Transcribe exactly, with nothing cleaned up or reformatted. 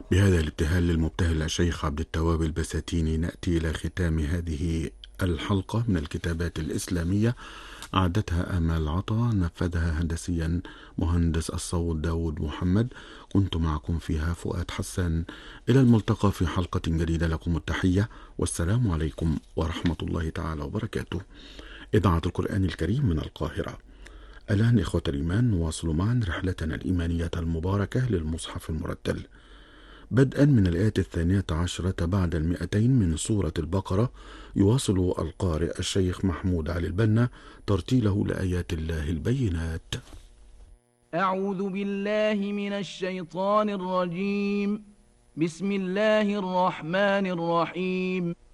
بهذا الابتهال للمبتهل الشيخ عبد التواب البساتيني نأتي إلى ختام هذه الحلقة من الكتابات الإسلامية، أعدتها آمال عطا، نفذها هندسيا مهندس الصوت داود محمد. كنت معكم فيها فؤاد حسان. إلى الملتقى في حلقة جديدة، لكم التحية والسلام عليكم ورحمة الله تعالى وبركاته. إذاعة القرآن الكريم من القاهرة. الآن إخوة الإيمان نواصل معا رحلتنا الإيمانية المباركة للمصحف المرتل، بدءا من الآية الثانية عشرة بعد المئتين من سورة البقرة. يواصل القارئ الشيخ محمود علي البنا ترتيله لآيات الله البينات. أعوذ بالله من الشيطان الرجيم. بسم الله الرحمن الرحيم.